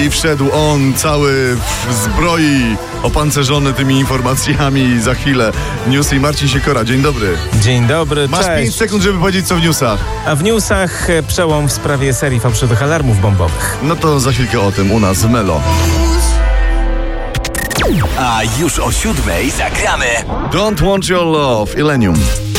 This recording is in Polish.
I wszedł on cały w zbroi, opancerzony tymi informacjami. Za chwilę newsy i Marcin Siekora. Dzień dobry. Dzień dobry, Masz cześć. 5 sekund, żeby powiedzieć, co w newsach. A w newsach przełom w sprawie serii fałszywych alarmów bombowych. No to za chwilkę o tym u nas w Melo. A już o 7:00 zagramy. Don't Want Your Love, Illenium.